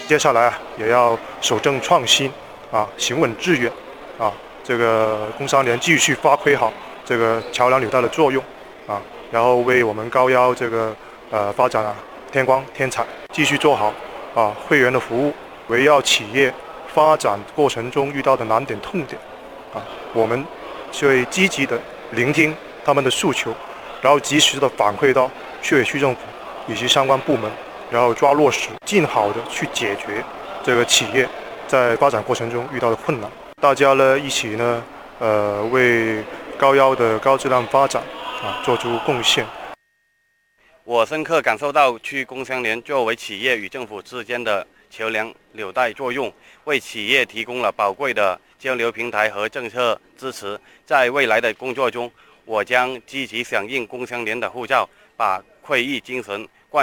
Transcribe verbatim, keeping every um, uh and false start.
接下来啊，也要守正创新啊，行稳致远啊，这个工商联继续发挥好这个桥梁纽带的作用啊，然后为我们高腰这个呃发展啊天光天彩继续做好啊会员的服务，围绕企业发展过程中遇到的难点痛点啊，我们会积极的聆听他们的诉求，然后及时的反馈到区委区政府以及相关部门，然后抓落实，尽好的去解决这个企业在发展过程中遇到的困难。大家呢一起呢，呃，为高腰的高质量发展啊做出贡献。 我深刻感受到区工商联作为企业与政府之间的桥梁纽带作用，为企业提供了宝贵的交流平台和政策支持。在未来的工作中，我将积极响应工商联的呼召，把会议精神